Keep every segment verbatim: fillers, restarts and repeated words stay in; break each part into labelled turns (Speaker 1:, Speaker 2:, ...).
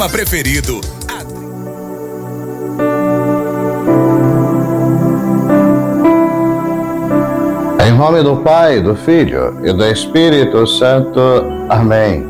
Speaker 1: Preferido.
Speaker 2: Em nome do Pai, do Filho e do Espírito Santo. Amém.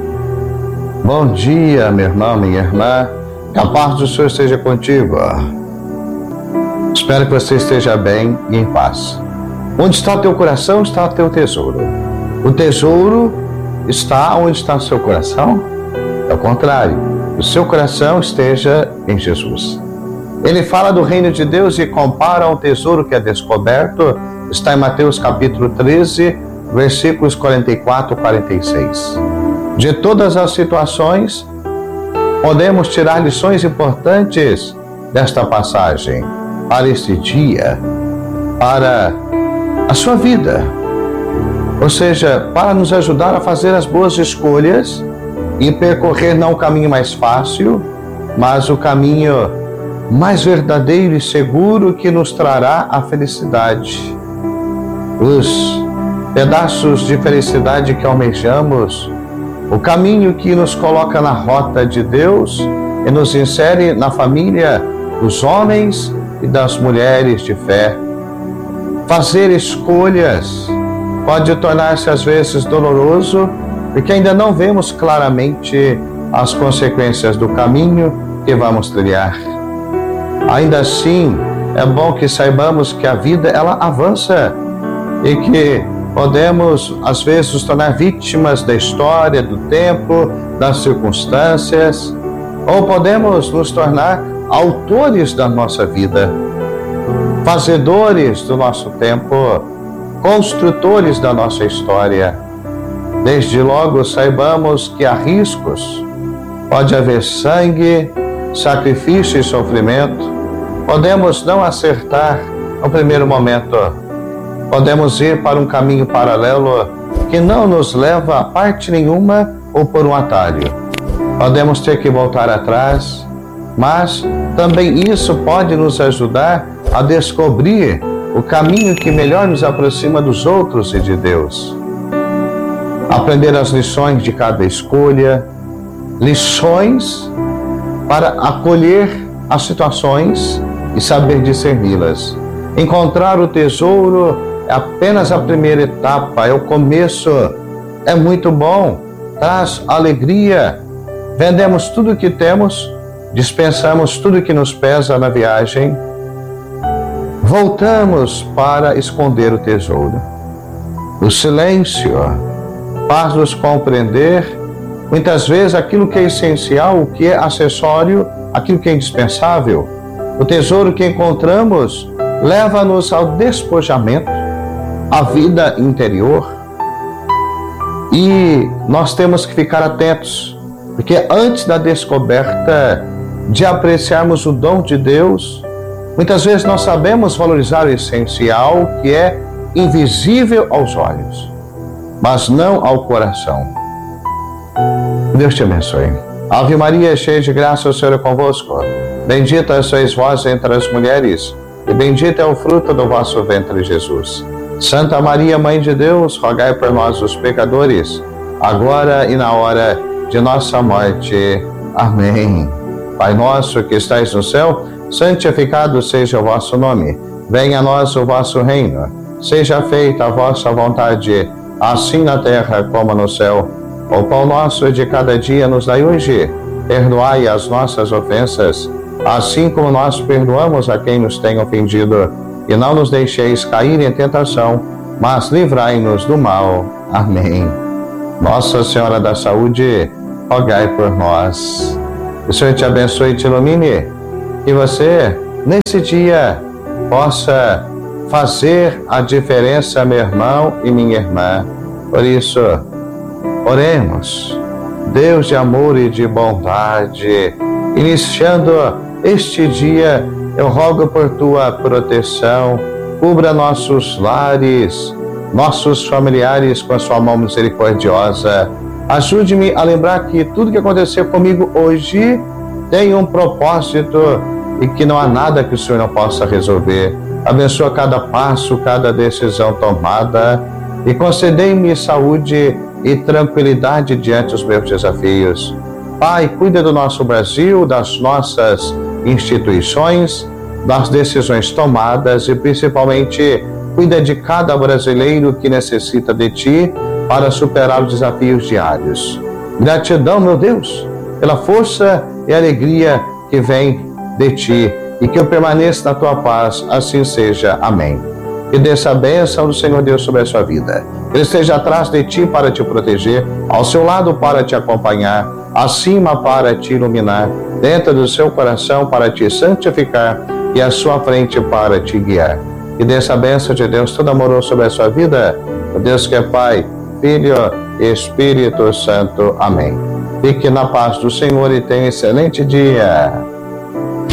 Speaker 2: Bom dia, meu irmão, minha irmã. Que a paz do Senhor esteja contigo. Espero que você esteja bem e em paz. Onde está o teu coração, está o teu tesouro. O tesouro está onde está o seu coração? É o contrário. O seu coração esteja em Jesus. Ele fala do reino de Deus e compara um tesouro que é descoberto. Está em Mateus capítulo treze, versículos quarenta e quatro a quarenta e seis. De todas as situações, podemos tirar lições importantes desta passagem para este dia, para a sua vida. Ou seja, para nos ajudar a fazer as boas escolhas e percorrer não o caminho mais fácil, mas o caminho mais verdadeiro e seguro que nos trará a felicidade. Os pedaços de felicidade que almejamos, o caminho que nos coloca na rota de Deus e nos insere na família dos homens e das mulheres de fé. Fazer escolhas pode tornar-se às vezes doloroso, porque ainda não vemos claramente as consequências do caminho que vamos trilhar. Ainda assim, é bom que saibamos que a vida ela avança e que podemos às vezes nos tornar vítimas da história, do tempo, das circunstâncias, ou podemos nos tornar autores da nossa vida, fazedores do nosso tempo, construtores da nossa história. Desde logo saibamos que há riscos, pode haver sangue, sacrifício e sofrimento. Podemos não acertar no primeiro momento, podemos ir para um caminho paralelo que não nos leva a parte nenhuma ou por um atalho. Podemos ter que voltar atrás, mas também isso pode nos ajudar a descobrir o caminho que melhor nos aproxima dos outros e de Deus. Aprender as lições de cada escolha, lições para acolher as situações e saber discerni-las. Encontrar o tesouro é apenas a primeira etapa, é o começo. É muito bom, traz alegria. Vendemos tudo o que temos, dispensamos tudo o que nos pesa na viagem. Voltamos para esconder o tesouro. O silêncio faz-nos compreender muitas vezes aquilo que é essencial, o que é acessório, aquilo que é indispensável. O tesouro que encontramos leva-nos ao despojamento, à vida interior. E nós temos que ficar atentos, porque antes da descoberta de apreciarmos o dom de Deus, muitas vezes nós sabemos valorizar o essencial, que é invisível aos olhos, mas não ao coração. Deus te abençoe. Ave Maria, cheia de graça, o Senhor é convosco. Bendita sois vós entre as mulheres, e bendito é o fruto do vosso ventre, Jesus. Santa Maria, Mãe de Deus, rogai por nós, os pecadores, agora e na hora de nossa morte. Amém. Pai nosso que estais no céu, santificado seja o vosso nome. Venha a nós o vosso reino. Seja feita a vossa vontade, assim na terra como no céu. O pão nosso de cada dia nos dai hoje. Perdoai as nossas ofensas, assim como nós perdoamos a quem nos tem ofendido. E não nos deixeis cair em tentação, mas livrai-nos do mal. Amém. Nossa Senhora da Saúde, rogai por nós. O Senhor te abençoe e te ilumine. Que você, nesse dia, possa fazer a diferença, meu irmão e minha irmã. Por isso, oremos. Deus de amor e de bondade, iniciando este dia, eu rogo por tua proteção, cubra nossos lares, nossos familiares com a sua mão misericordiosa. Ajude-me a lembrar que tudo que aconteceu comigo hoje tem um propósito e que não há nada que o Senhor não possa resolver. Abençoa cada passo, cada decisão tomada e concedei-me saúde e tranquilidade diante dos meus desafios. Pai, cuida do nosso Brasil, das nossas instituições, das decisões tomadas e principalmente cuida de cada brasileiro que necessita de Ti para superar os desafios diários. Gratidão, meu Deus, pela força e alegria que vem de Ti e que eu permaneça na Tua paz, assim seja. Amém. E desça a bênção do Senhor Deus sobre a sua vida. Ele esteja atrás de Ti para te proteger, ao seu lado para te acompanhar, acima para te iluminar, dentro do seu coração para te santificar e à sua frente para te guiar. E desça a bênção de Deus todo amoroso sobre a sua vida, o Deus que é Pai, Filho e Espírito Santo. Amém. Fique na paz do Senhor e tenha um excelente dia.